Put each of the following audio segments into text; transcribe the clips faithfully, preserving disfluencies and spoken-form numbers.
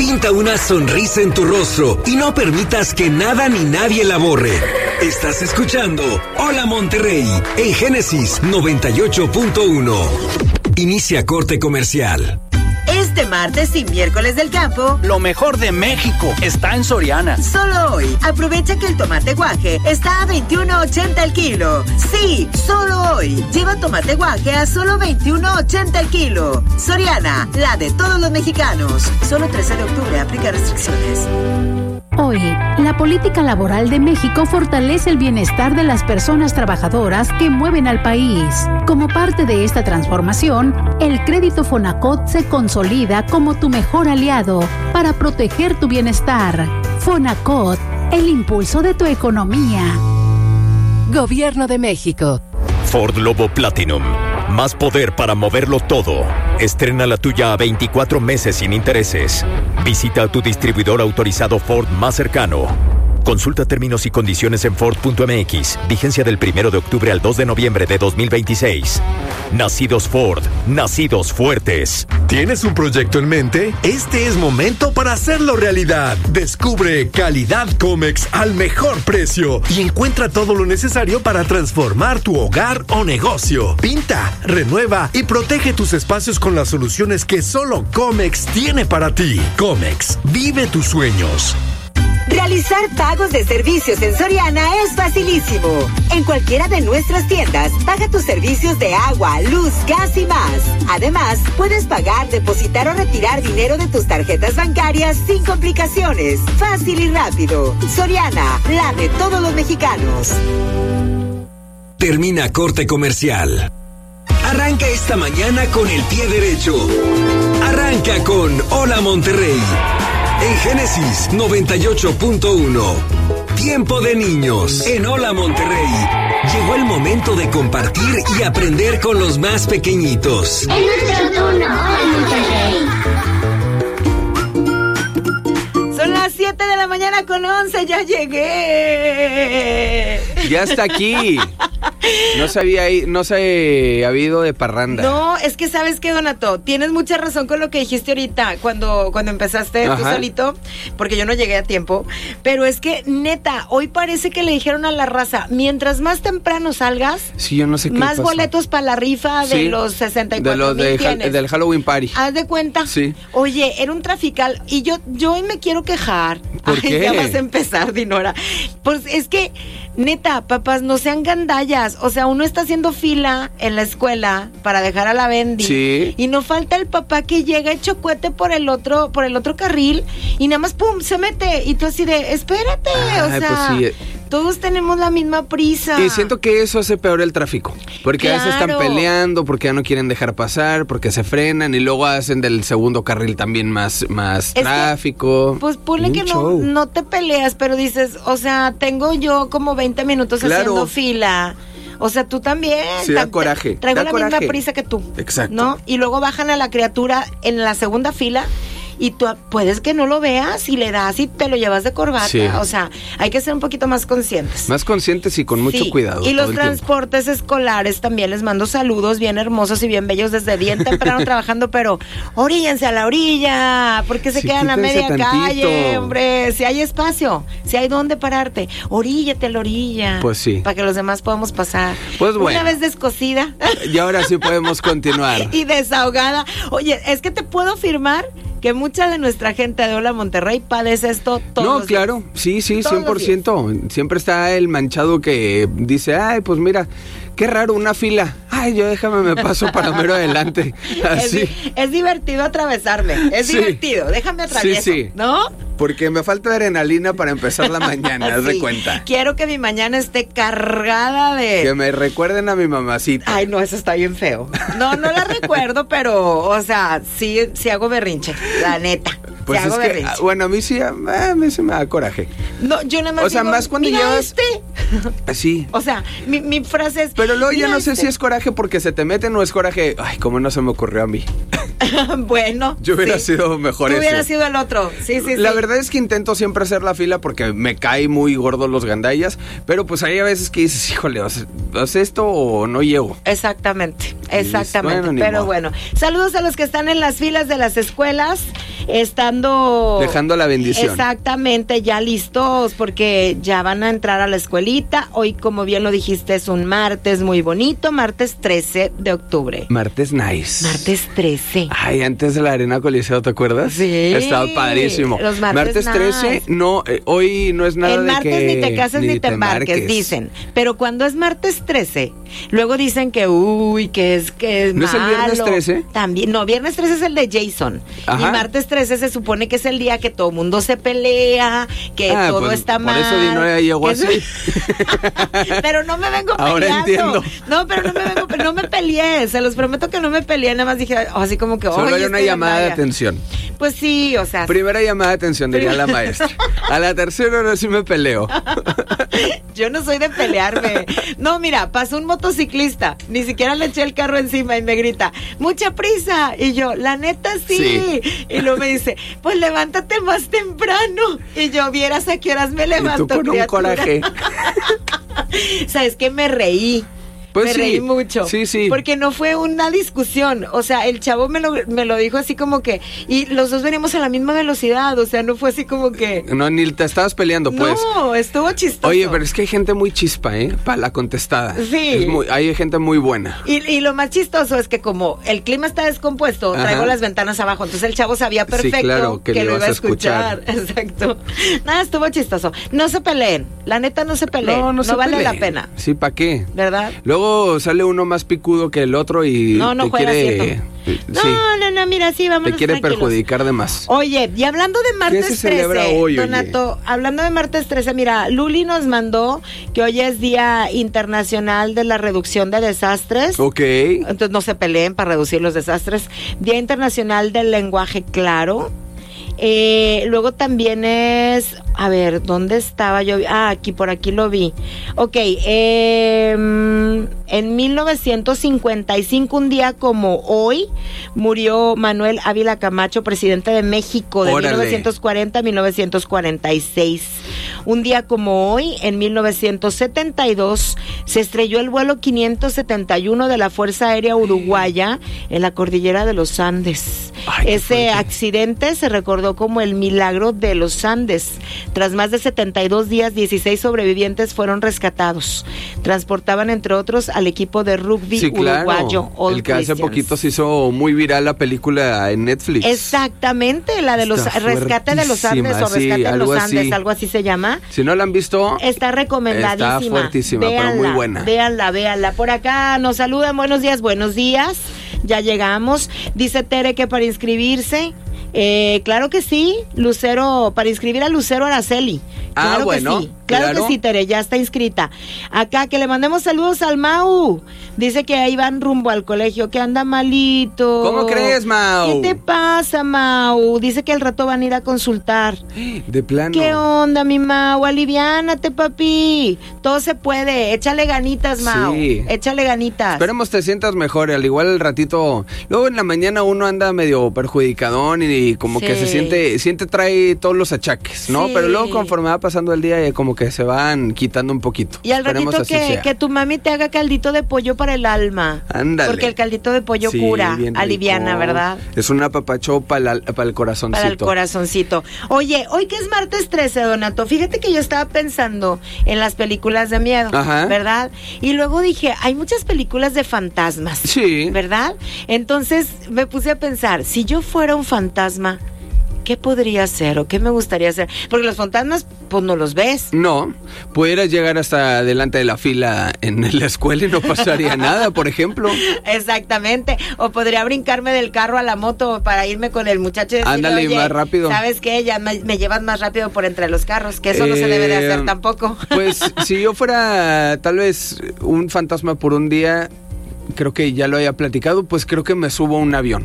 Pinta una sonrisa en tu rostro y no permitas que nada ni nadie la borre. Estás escuchando Hola Monterrey en Génesis noventa y ocho punto uno. Inicia corte comercial. Este martes y miércoles del campo, lo mejor de México está en Soriana. Solo hoy, aprovecha que el tomate guaje está a veintiuno ochenta el kilo. Sí, solo hoy. Lleva tomate guaje a solo veintiuno ochenta el kilo. Soriana, la de todos los mexicanos. Solo trece de octubre, aplica restricciones. Hoy, la política laboral de México fortalece el bienestar de las personas trabajadoras que mueven al país. Como parte de esta transformación, el crédito Fonacot se consolida como tu mejor aliado para proteger tu bienestar. Fonacot, el impulso de tu economía. Gobierno de México. Ford Lobo Platinum. Más poder para moverlo todo. Estrena la tuya a veinticuatro meses sin intereses. Visita a tu distribuidor autorizado Ford más cercano. Consulta términos y condiciones en Ford punto M X. Vigencia del primero de octubre al dos de noviembre de dos mil veintiséis. Nacidos Ford. Nacidos fuertes. ¿Tienes un proyecto en mente? Este es momento para hacerlo realidad. Descubre Calidad Comex al mejor precio y encuentra todo lo necesario para transformar tu hogar o negocio. Pinta, renueva y protege tus espacios con las soluciones que solo Comex tiene para ti. Comex, vive tus sueños. Realizar pagos de servicios en Soriana es facilísimo. En cualquiera de nuestras tiendas, paga tus servicios de agua, luz, gas y más. Además, puedes pagar, depositar o retirar dinero de tus tarjetas bancarias sin complicaciones. Fácil y rápido. Soriana, la de todos los mexicanos. Termina corte comercial. Arranca esta mañana con el pie derecho. Arranca con Hola Monterrey. En Génesis noventa y ocho punto uno. Tiempo de niños. En Hola Monterrey. Llegó el momento de compartir y aprender con los más pequeñitos. Es nuestro turno, Hola Monterrey. Son las siete de la mañana con once, ya llegué. Ya está aquí. No sabía, no se ha habido de parranda. No, es que sabes que, Donato, tienes mucha razón con lo que dijiste ahorita cuando, cuando empezaste Ajá. tú solito, porque yo no llegué a tiempo, pero es que neta, hoy parece que le dijeron a la raza, mientras más temprano salgas, sí, yo no sé qué más pasó. Boletos para la rifa de sí, los sesenta y cuatro de mil de, tienes. Del Halloween Party. Haz de cuenta. Sí. Oye, era un trafical y yo, yo hoy me quiero quejar. ¿Por Ay, qué? Ya vas a empezar, Dinora. Pues es que, neta, papás, no sean gandallas. O sea, uno está haciendo fila en la escuela para dejar a la Bendy. Sí. Y no falta el papá que llega hecho cohete por el otro, por el otro carril y nada más pum, se mete. Y tú así de, espérate. Ay, o sea, pues sí. Todos tenemos la misma prisa. Y siento que eso hace peor el tráfico. Porque claro. a veces están peleando, porque ya no quieren dejar pasar, porque se frenan y luego hacen del segundo carril también más, más tráfico. Que, pues ponle que no, no te peleas, pero dices, o sea, tengo yo como veinte minutos claro. haciendo fila. O sea, tú también. Sí, da coraje. Traigo da la coraje. misma prisa que tú. Exacto. ¿No? Y luego bajan a la criatura en la segunda fila y tú puedes que no lo veas y le das y te lo llevas de corbata. Sí. O sea, hay que ser un poquito más conscientes. Más conscientes y con mucho sí. cuidado. Y los transportes tiempo. escolares también les mando saludos bien hermosos y bien bellos desde bien temprano trabajando, pero oríllense a la orilla, porque se sí, quedan a media tantito. calle, hombre. Si hay espacio, si hay dónde pararte, oríllate a la orilla. Pues sí. Para que los demás podamos pasar. Pues bueno. Una vez descosida. Y ahora sí podemos continuar. Y desahogada. Oye, es que te puedo afirmar que mucha de nuestra gente de Hola Monterrey padece esto todos No, los claro, días. sí, sí, todos cien por ciento. Siempre está el manchado que dice, ay, pues mira, qué raro, una fila. Ay, yo déjame, me paso para mero adelante. Así. Es, es divertido atravesarme, es sí. divertido, déjame atravieso, sí, sí. ¿no? Porque me falta adrenalina para empezar la mañana, haz sí. de cuenta. Quiero que mi mañana esté cargada de... Que me recuerden a mi mamacita. Ay, no, eso está bien feo. No, no la recuerdo, pero, o sea, sí, sí hago berrinche, la neta. Pues sí es hago que, berrinche. bueno, a mí sí, a mí sí me da coraje. No, yo nada más O sea, digo, más cuando mira llevas... este. Sí. O sea, mi, mi frase es... Pero luego ya no este. sé si es coraje porque se te meten o es coraje, ay, cómo no se me ocurrió a mí. Bueno. Yo hubiera sí. sido mejor Tú ese. hubiera sido el otro, sí, sí, La sí. verdad es que intento siempre hacer la fila porque me cae muy gordo los gandallas, pero pues hay a veces que dices, híjole, ¿haz esto o no llego? Exactamente, exactamente, bueno, pero modo. bueno. Saludos a los que están en las filas de las escuelas estando... Dejando la bendición. Exactamente, ya listos, porque ya van a entrar a la escuelita. Hoy, como bien lo dijiste, es un martes muy bonito, martes trece de octubre. Martes nice. Martes trece. Ay, antes de la Arena Coliseo, ¿te acuerdas? Sí. Estaba padrísimo. Los martes, martes trece, nice. no, eh, hoy no es nada en de martes que... ni te cases ni, ni te embarques, dicen. Pero cuando es martes trece, luego dicen que, uy, que es que es ¿No malo. es el viernes trece? También, no, viernes trece es el de Jason. Ajá. Y martes trece se supone que es el día que todo mundo se pelea, que ah, todo pues, está por mal. Por eso Dino llegó así. Pero no me vengo Ahora peleando. Entiendo. No, pero no me vengo, no me peleé, se los prometo que no me peleé, nada más dije, oh, así como que... Solo hay una llamada de atención. Pues sí, o sea... Primera llamada de atención, diría la maestra. A la tercera no sí me peleo. Yo no soy de pelearme. No, mira, pasó un motociclista, ni siquiera le eché el carro encima y me grita, ¡mucha prisa! Y yo, la neta sí. sí. Y luego me dice, pues levántate más temprano. Y yo, vieras a qué horas me levanto, y tú con criatura. un coraje. ¿Sabes qué? Me reí. Pues me sí, reí mucho. Sí, sí. Porque no fue una discusión. O sea, el chavo me lo, me lo dijo así como que... Y los dos venimos a la misma velocidad. O sea, no fue así como que... No, ni te estabas peleando, pues. No, estuvo chistoso. Oye, pero es que hay gente muy chispa, ¿eh? Para la contestada. Sí. Es muy, hay gente muy buena. Y, y lo más chistoso es que como el clima está descompuesto, Ajá. traigo las ventanas abajo. Entonces el chavo sabía perfecto sí, claro, que, que lo iba a escuchar. escuchar. Exacto. Nada, estuvo chistoso. No se peleen. La neta, no se peleen. No, no, no se vale peleen. La pena. Sí, ¿para qué? ¿Verdad? Luego sale uno más picudo que el otro y no, no te juega quiere... Sí. No, no, no, mira, sí, vamos. Te quiere perjudicar de más. Oye, y hablando de martes ¿Qué se celebra trece, hoy, Donato, oye? hablando de martes trece, mira, Luli nos mandó que hoy es Día Internacional de la Reducción de Desastres. Ok. Entonces no se peleen para reducir los desastres. Día Internacional del Lenguaje Claro. Eh, luego también es, a ver, ¿dónde estaba yo? Ah, aquí, por aquí lo vi. Ok, eh, en mil novecientos cincuenta y cinco, un día como hoy, murió Manuel Ávila Camacho, presidente de México, de Órale. mil novecientos cuarenta a mil novecientos cuarenta y seis. Un día como hoy, en mil novecientos setenta y dos, se estrelló el vuelo quinientos setenta y uno de la Fuerza Aérea Uruguaya en la cordillera de los Andes. Ay, Ese accidente se recordó como el milagro de los Andes. Tras más de setenta y dos días, dieciséis sobrevivientes fueron rescatados. Transportaban, entre otros, al equipo de rugby sí, claro. uruguayo. All el que Christians. Hace poquito se hizo muy viral la película en Netflix. Exactamente, la de los Está Rescate de los Andes o Rescate sí, de los Andes, así. algo así se llama. Si no la han visto, está recomendadísima. Está fuertísima, véanla, pero muy buena. Véanla, véanla. Por acá nos saludan, buenos días, buenos días. Ya llegamos. Dice Tere que para inscribirse, eh, claro que sí, Lucero, para inscribir a Lucero Araceli. Claro ah, bueno. Que sí. Claro, claro que sí, Tere, ya está inscrita. Acá, que le mandemos saludos al Mau. Dice que ahí van rumbo al colegio, que anda malito. ¿Cómo crees, Mau? ¿Qué te pasa, Mau? Dice que al rato van a ir a consultar. De plano. ¿Qué onda, mi Mau? Aliviánate, papi. Todo se puede. Échale ganitas, Mau. Sí. Échale ganitas. Esperemos te sientas mejor. Al igual el ratito. Luego en la mañana uno anda medio perjudicadón y como sí. que se siente, siente, trae todos los achaques, ¿no? Sí. Pero luego conforme va pasando el día, como que se van quitando un poquito. Y al Esperemos ratito que, que tu mami te haga caldito de pollo para el alma. Ándale. Porque el caldito de pollo sí, cura, aliviana, ¿verdad? Es un apapacho para el, para el corazoncito. Para el corazoncito. Oye, hoy que es martes trece, Donato, fíjate que yo estaba pensando en las películas de miedo, Ajá. ¿verdad? Y luego dije, hay muchas películas de fantasmas. Sí. ¿Verdad? Entonces me puse a pensar, si yo fuera un fantasma, ¿qué podría hacer o qué me gustaría hacer? Porque los fantasmas, pues no los ves. No, pudieras llegar hasta delante de la fila en la escuela y no pasaría nada, por ejemplo. Exactamente. O podría brincarme del carro a la moto para irme con el muchacho y decirle, ándale, oye, más rápido. ¿sabes qué? Ya me, me llevas más rápido por entre los carros, que eso eh, no se debe de hacer tampoco. Pues si yo fuera tal vez un fantasma por un día, creo que ya lo había platicado, pues creo que me subo a un avión.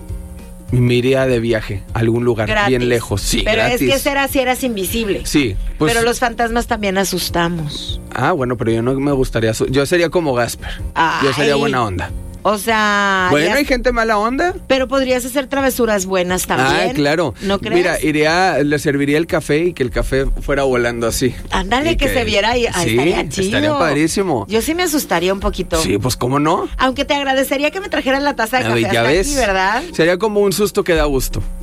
Me iría de viaje a algún lugar gratis. Bien lejos, sí, pero gratis. es que será si eras invisible. Sí. Pues, pero los fantasmas también asustamos. Ah, bueno, pero yo no me gustaría... Yo sería como Gasper. Ay. Yo sería buena onda. O sea... Bueno, hay gente mala onda. Pero podrías hacer travesuras buenas también. Ah, claro. ¿No crees? Mira, iría, le serviría el café y que el café fuera volando así. Ándale, que, que se viera ahí. Sí, estaría chido. Estaría padrísimo. Yo sí me asustaría un poquito. Sí, pues ¿cómo no? Aunque te agradecería que me trajeran la taza de café ya hasta ves, aquí, ¿verdad? Sería como un susto que da gusto.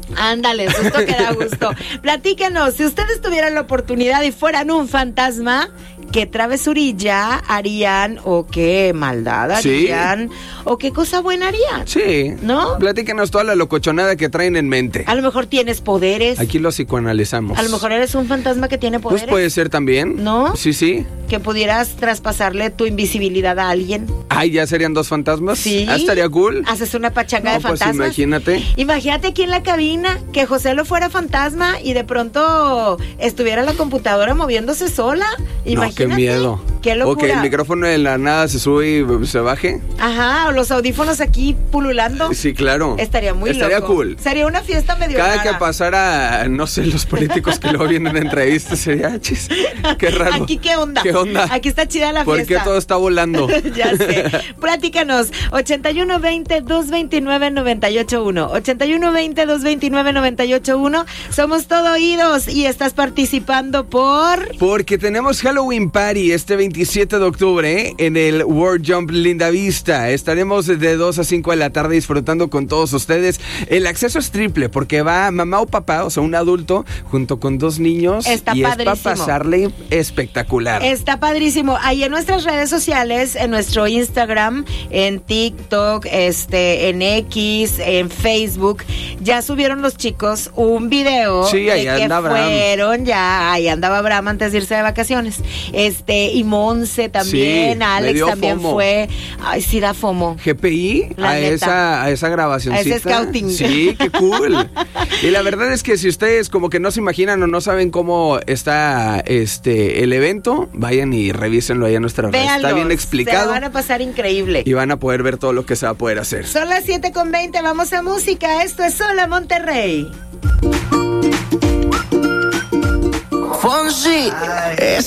Ándale, susto que da gusto. Platíquenos, si ustedes tuvieran la oportunidad y fueran un fantasma, ¿qué travesurilla harían o qué maldad harían? ¿Sí? ¿O qué cosa buena harían? Sí. ¿No? Platícanos toda la locochonada que traen en mente. A lo mejor tienes poderes. Aquí lo psicoanalizamos. A lo mejor eres un fantasma que tiene poderes. Pues puede ser también. ¿No? Sí, sí. Que pudieras traspasarle tu invisibilidad a alguien. Ay, ¿ya serían dos fantasmas? Sí. Ah, estaría cool. Haces una pachanga no, de fantasmas. Pues imagínate. Imagínate aquí en la cabina que José lo fuera fantasma y de pronto estuviera la computadora moviéndose sola. Imagínate. No, qué miedo. Qué locura. O que el micrófono de la nada se sube y se baje. Ajá, o los audífonos aquí pululando. Sí, claro. Estaría muy Estaría loco. cool. Sería una fiesta medio Cada rara. que pasara, no sé, los políticos que luego vienen en entrevistas, sería, chis, qué raro. Aquí, ¿qué onda? ¿Qué onda? Aquí está chida la ¿Por fiesta. qué todo está volando? Ya sé. Platícanos. ochenta y uno veinte, doscientos veintinueve, noventa y ocho uno. ochenta y uno veinte, doscientos veintinueve, noventa y ocho uno. Somos todo oídos y estás participando por... Porque tenemos Halloween Party este veintisiete de octubre en el World Jump Linda Vista. Estaremos de dos a cinco de la tarde disfrutando con todos ustedes. El acceso es triple porque va mamá o papá, o sea, un adulto, junto con dos niños. Está y padrísimo. es para pasarle espectacular. Está padrísimo. Ahí en nuestras redes sociales, en nuestro Instagram, en TikTok, este, en X, en Facebook, ya subieron los chicos un video sí, ahí de anda que Abraham. fueron ya, ahí andaba Abraham antes de irse de vacaciones. Este, y Monse también, Sí, Alex también fomo. fue. Ay, sí da fomo. G P I La a neta. esa, a esa grabacioncita. A ese scouting. Sí, qué cool. Y la verdad es que si ustedes como que no se imaginan o no saben cómo está este el evento, vayan y revísenlo ahí en nuestra red. Está bien explicado. Se van a pasar increíble. Y van a poder ver todo lo que se va a poder hacer. Son las siete con veinte, vamos a música. Esto es Hola Monterrey. Fonsi,